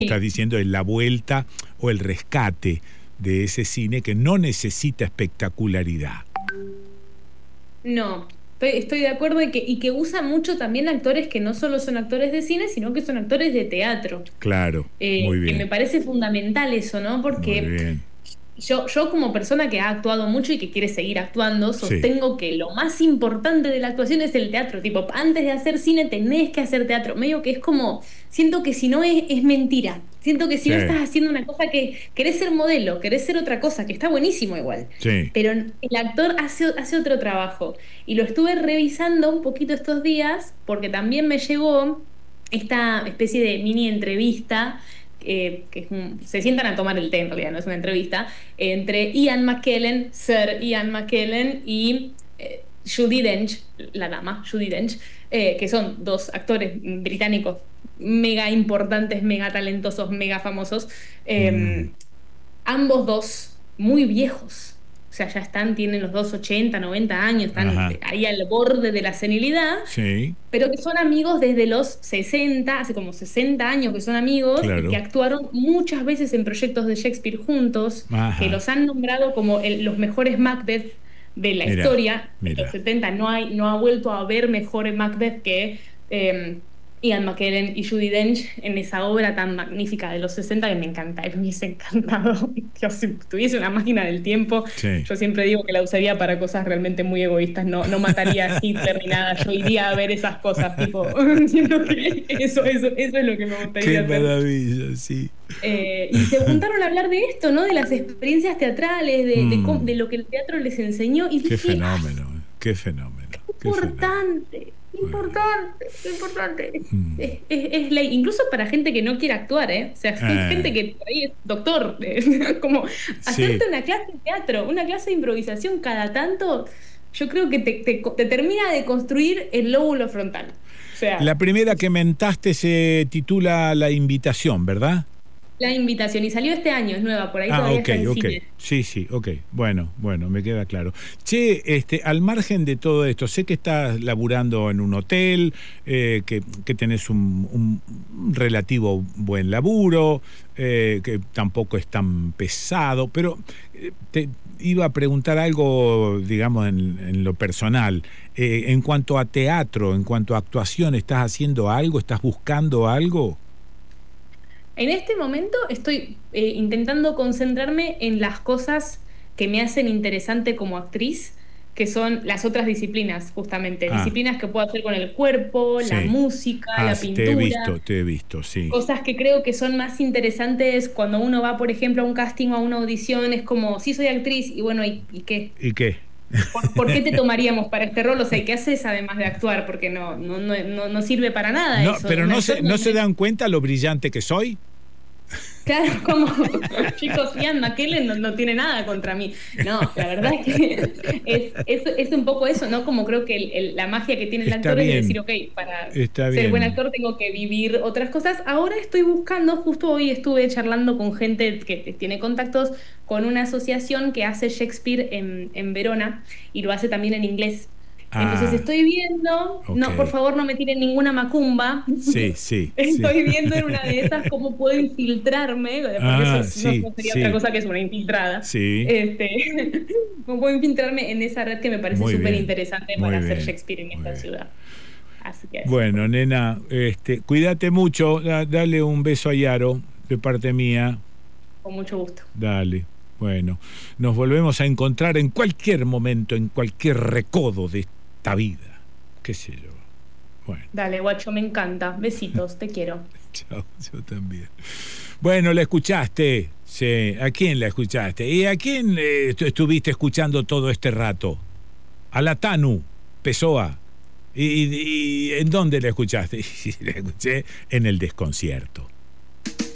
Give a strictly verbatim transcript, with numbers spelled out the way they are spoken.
estás diciendo es la vuelta o el rescate de ese cine que no necesita espectacularidad. No, estoy, estoy de acuerdo y que, y que usa mucho también actores que no solo son actores de cine, sino que son actores de teatro. Claro, muy Eh, que me bien, parece fundamental eso, ¿no? muy Porque bien. yo, yo como persona que ha actuado mucho y que quiere seguir actuando, Sí, sostengo que lo más importante de la actuación es el teatro. Tipo, antes de hacer cine tenés que hacer teatro. Medio que es como, siento que si no es, es mentira. Siento que si sí, no estás haciendo una cosa que querés ser modelo, querés ser otra cosa, que está buenísimo igual. sí. Pero el actor hace, hace otro trabajo. Y lo estuve revisando un poquito estos días porque también me llegó esta especie de mini entrevista eh, que es un- se sientan a tomar el té en realidad, no es una entrevista, entre Ian McKellen, Sir Ian McKellen y eh, Judi Dench, la dama, Judi Dench, eh, que son dos actores británicos mega importantes, mega talentosos, mega famosos, Mm, eh, ambos dos muy viejos. O sea, ya están, tienen los dos ochenta noventa años, están ajá, ahí al borde de la senilidad, sí, pero que son amigos desde los sesenta, hace como sesenta años que son amigos y que claro, actuaron muchas veces en proyectos de Shakespeare juntos, que ajá. los han nombrado como el- los mejores Macbeth de la Mira, historia. En los mira. setenta no hay, no ha vuelto a haber mejores Macbeth que eh, Ian McKellen y Judi Dench en esa obra tan magnífica de los sesenta que me encanta, me hubiese encantado. Dios, si tuviese una máquina del tiempo, Sí. yo siempre digo que la usaría para cosas realmente muy egoístas, no, no mataría a Hitler ni nada, yo iría a ver esas cosas, tipo, siento que eso, eso, eso es lo que me Qué gustaría hacer. maravilla, sí. Eh, y se juntaron a hablar de esto, ¿no? De las experiencias teatrales, de, de, cómo- Mm, de lo que el teatro les enseñó, y qué dije, ¡ay, fenómeno, eh, qué fenómeno, qué fenómeno. importante! Muy bien. Importante, importante. Mm. Es, es- es ley, incluso para gente que no quiere actuar, ¿eh? O sea, gente Eh, que por ahí es doctor, eh, como sí. hacerte una clase de teatro, una clase de improvisación cada tanto, yo creo que te, te- te termina de construir el lóbulo frontal. O La sea, primera que mentaste se titula La Invitación, ¿verdad? la invitación, y salió este año, es nueva, por ahí Ah, todavía ok, está en ok. cine. Sí, sí, ok. Bueno, bueno, me queda claro. Che, este, al margen de todo esto, sé que estás laburando en un hotel, eh, que, que tenés un, un relativo buen laburo, eh, que tampoco es tan pesado, pero eh, te iba a preguntar algo, digamos, en, en lo personal. Eh, en cuanto a teatro, en cuanto a actuación, ¿estás haciendo algo? ¿Estás buscando algo? En este momento estoy eh, intentando concentrarme en las cosas que me hacen interesante como actriz, que son las otras disciplinas, justamente. Ah, Disciplinas que puedo hacer con el cuerpo, la sí. música, Ah, la sí, te he pintura, visto, te he visto, sí. cosas que creo que son más interesantes cuando uno va, por ejemplo, a un casting o a una audición. Es como, sí soy actriz, y bueno, ¿y, y qué? ¿Y qué? ¿Por, por qué te tomaríamos para este rol? O sea, ¿y qué haces además de actuar? Porque no, no, no, no, no sirve para nada No, eso. pero Un no actor se, no, no no se es. dan cuenta lo brillante que soy. Claro, como chicos, Ian McKellen no, no tiene nada contra mí. No, la verdad es que es, es, es un poco eso, ¿no? Como creo que el- el- la magia que tiene el Está actor es de decir, bien, ok, para está ser buen bien. actor tengo que vivir otras cosas. Ahora estoy buscando, justo hoy estuve charlando con gente que tiene contactos con una asociación que hace Shakespeare en, en Verona y lo hace también en inglés. Entonces Ah, estoy viendo, ok. no, por favor no me tiren ninguna macumba. Sí, sí, sí. Estoy viendo en una de esas cómo puedo infiltrarme, porque eso Ah, es- no, sí, no sería otra sí, cosa que es una infiltrada. sí. Este, cómo puedo infiltrarme en esa red que me parece Muy súper bien, interesante para muy hacer bien, Shakespeare en muy esta bien. ciudad. Así que eso. Bueno, nena, este, cuídate mucho. Da- dale un beso a Yaro de parte mía. Con mucho gusto. Dale. Bueno, nos volvemos a encontrar en cualquier momento, en cualquier recodo de esta vida. Qué sé yo. Bueno. Dale, guacho, me encanta. Besitos, te quiero. Chao, yo también. Bueno, la escuchaste. Sí. ¿A quién la escuchaste? ¿Y a quién eh, estu- estuviste escuchando todo este rato? A la Tanu Pessoa. ¿Y, y- y en dónde la escuchaste? Y la escuché en el desconcierto.